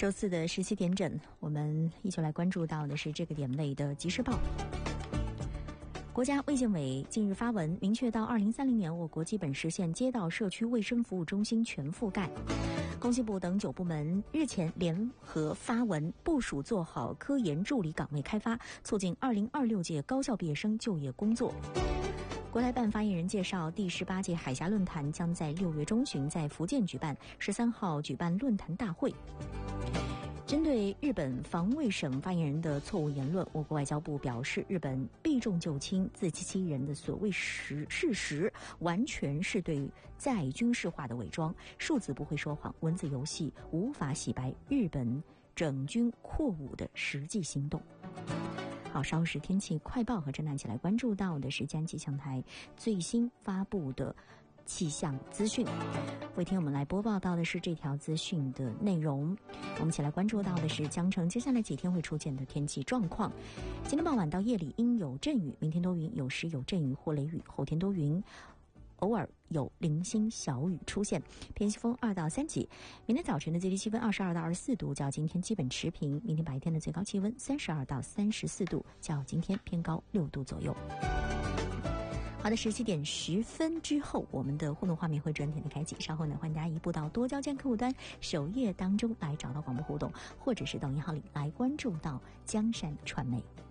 周四的17点整，我们依旧来关注到的是这个点位的即时报。国家卫健委近日发文，明确到2030年，我国基本实现街道社区卫生服务中心全覆盖。工信部等9部门日前联合发文，部署做好科研助理岗位开发，促进2026届高校毕业生就业工作。国台办发言人介绍，第18届海峡论坛将在6月中旬在福建举办，13号举办论坛大会。针对日本防卫省发言人的错误言论，我国外交部表示，日本避重就轻、自欺欺人的所谓事实，完全是对再军事化的伪装，数字不会说谎，文字游戏无法洗白日本整军扩武的实际行动。好，稍时天气快报和侦探起来关注到的是江气象台最新发布的气象资讯。为听我们来播报到的是这条资讯的内容。我们一起来关注到的是江城接下来几天会出现的天气状况。今天傍晚到夜里阴有阵雨，明天多云，有时有阵雨或雷雨，后天多云，偶尔有零星小雨出现，偏西风2到3级。明天早晨的最低气温22到24度，较今天基本持平。明天白天的最高气温32到34度，较今天偏高6度左右。好的，17点10分之后，我们的互动画面会转点的开启。稍后呢，欢迎大家移步到多交件客户端首页当中来找到广播互动，或者是到银行里来关注到江山传媒。